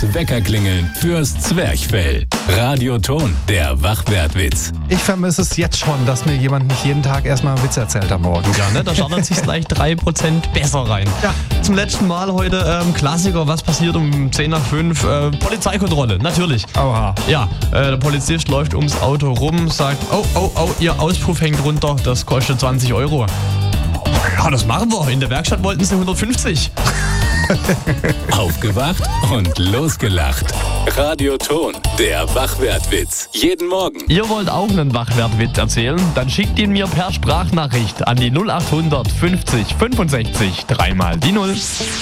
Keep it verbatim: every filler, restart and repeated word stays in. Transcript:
Das Weckerklingeln fürs Zwerchfell. Radioton, der Wachwertwitz. Ich vermisse es jetzt schon, dass mir jemand nicht jeden Tag erstmal einen Witz erzählt am Morgen. Ja, ne? Da startet sich gleich drei Prozent besser rein. Ja. Zum letzten Mal heute ähm, Klassiker, was passiert um zehn nach fünf? Äh, Polizeikontrolle, natürlich. Oha. Ja, äh, der Polizist läuft ums Auto rum, sagt, oh, oh, oh, Ihr Auspuff hängt runter, das kostet zwanzig Euro. Ja, das machen wir. In der Werkstatt wollten sie hundertfünfzig. Aufgewacht und losgelacht. Radioton, der Wachwertwitz. Jeden Morgen. Ihr wollt auch einen Wachwertwitz erzählen? Dann schickt ihn mir per Sprachnachricht an die null acht hundert fünfzig fünfundsechzig dreimal die null.